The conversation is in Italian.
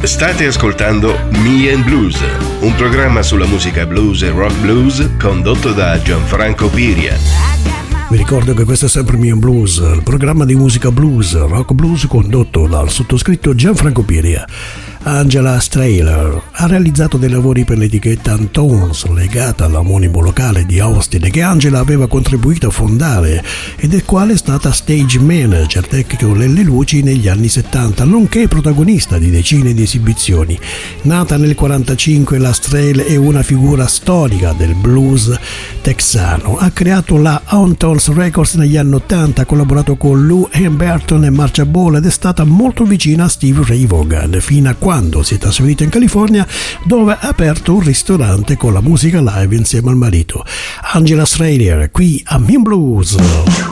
State ascoltando Me and Blues, un programma sulla musica blues e rock blues condotto da Gianfranco Piria. Vi ricordo che questo è sempre Me and Blues, il programma di musica blues, rock blues condotto dal sottoscritto Gianfranco Piria. Angela Strehler ha realizzato dei lavori per l'etichetta Antones legata all'omonimo locale di Austin che Angela aveva contribuito a fondare e del quale è stata stage manager tecnico delle luci negli anni 70, nonché protagonista di decine di esibizioni. Nata nel 1945, la Strehler è una figura storica del blues texano. Ha creato la Antones Records negli anni 80, ha collaborato con Lou Hamilton e Marcia Ball ed è stata molto vicina a Steve Ray Vaughan fino a quando si è trasferita in California, dove ha aperto un ristorante con la musica live insieme al marito. Angela Strehler qui a Me and Blues.